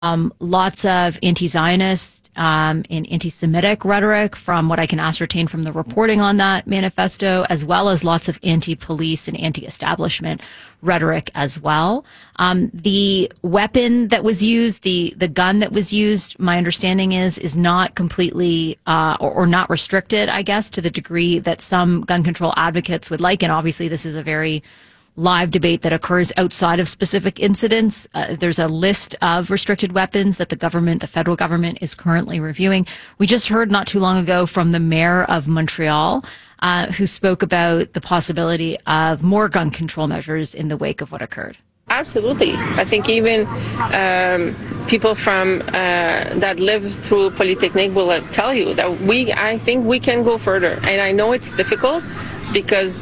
Lots of anti-Zionist and anti-Semitic rhetoric from what I can ascertain from the reporting on that manifesto, as well as lots of anti-police and anti-establishment rhetoric as well. The weapon that was used, the gun that was used, my understanding is not completely or not restricted, I guess, to the degree that some gun control advocates would like. And obviously, this is a very live debate that occurs outside of specific incidents. There's a list of restricted weapons that the federal government is currently reviewing. We just heard not too long ago from the mayor of Montreal, who spoke about the possibility of more gun control measures in the wake of what occurred. Absolutely. I think even people from that live through Polytechnique will tell you that I think we can go further. And I know it's difficult because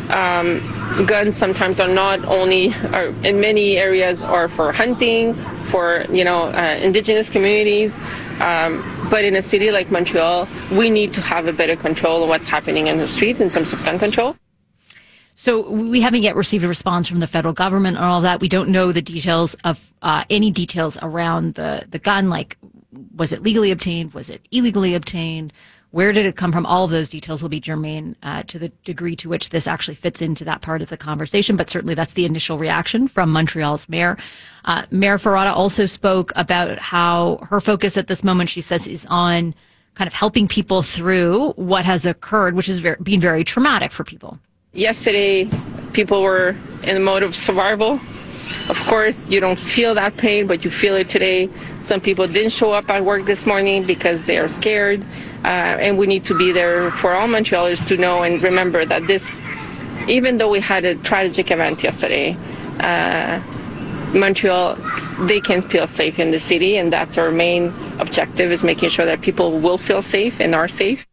guns sometimes are not only, in many areas, are for hunting, for indigenous communities. But in a city like Montreal, we need to have a better control of what's happening in the streets in terms of gun control. So we haven't yet received a response from the federal government on all that. We don't know the details of any details around the gun, like was it legally obtained, was it illegally obtained? Where did it come from? All of those details will be germane to the degree to which this actually fits into that part of the conversation. But certainly that's the initial reaction from Montreal's mayor. Mayor Ferrada also spoke about how her focus at this moment, she says, is on kind of helping people through what has occurred, which has been very traumatic for people. Yesterday, people were in the mode of survival. Of course, you don't feel that pain, but you feel it today. Some people didn't show up at work this morning because they are scared. And we need to be there for all Montrealers to know and remember that even though we had a tragic event yesterday, Montreal, they can feel safe in the city. And that's our main objective, is making sure that people will feel safe and are safe.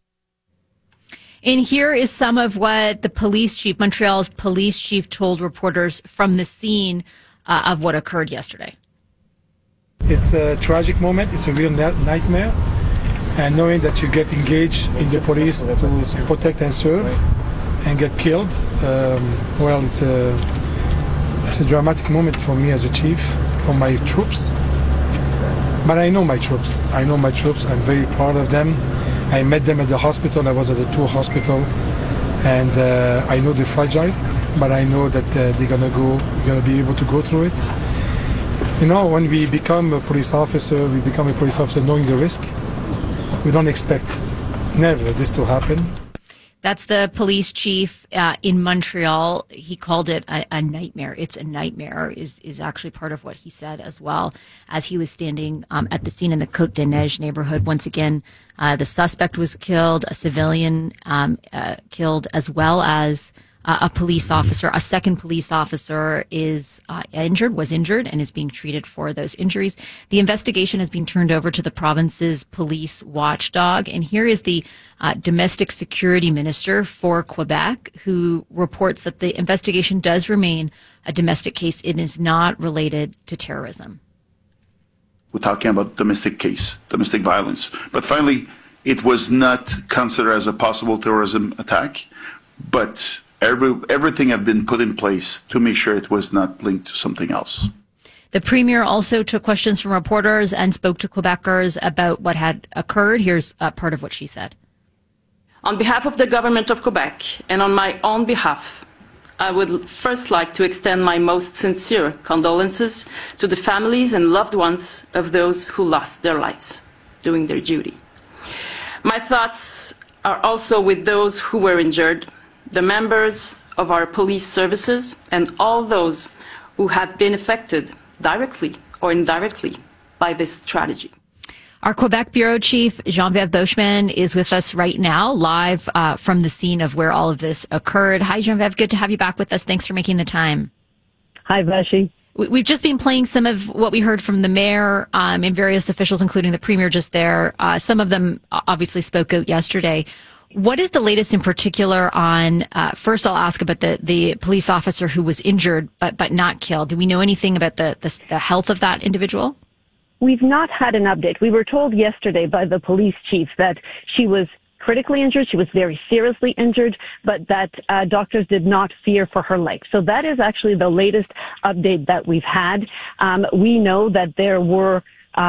And here is some of what the police chief, Montreal's police chief, told reporters from the scene of what occurred yesterday. It's a tragic moment. It's a real nightmare. And knowing that you get engaged in the police to protect and serve and get killed, it's a dramatic moment for me as a chief, for my troops. But I know my troops. I'm very proud of them. I met them at the hospital. I was at the Tours hospital, and I know they're fragile, but I know that they're gonna be able to go through it. When we become a police officer, knowing the risk. We don't expect never this to happen. That's the police chief in Montreal. He called it a nightmare. It's a nightmare is actually part of what he said as well, as he was standing at the scene in the Côte des Neiges neighborhood. Once again, the suspect was killed, a civilian killed, as well as a police officer. A second police officer was injured, and is being treated for those injuries. The investigation has been turned over to the province's police watchdog. And here is the domestic security minister for Quebec, who reports that the investigation does remain a domestic case. It is not related to terrorism. We're talking about domestic violence. But finally, it was not considered as a possible terrorism attack, but everything had been put in place to make sure it was not linked to something else. The premier also took questions from reporters and spoke to Quebecers about what had occurred. Here's part of what she said. On behalf of the government of Quebec and on my own behalf, I would first like to extend my most sincere condolences to the families and loved ones of those who lost their lives doing their duty. My thoughts are also with those who were injured, the members of our police services, and all those who have been affected directly or indirectly by this tragedy. Our Quebec Bureau Chief, Geneviève Beauchemin, is with us right now, live from the scene of where all of this occurred. Hi, Geneviève. Good to have you back with us. Thanks for making the time. Hi, Vashi. We've just been playing some of what we heard from the mayor and various officials, including the premier just there. Some of them obviously spoke out yesterday. What is the latest in particular on, first I'll ask about the police officer who was injured but not killed. Do we know anything about the health of that individual? We've not had an update. We were told yesterday by the police chief that she was critically injured. She was very seriously injured, but that doctors did not fear for her life. So that is actually the latest update that we've had. We know that there were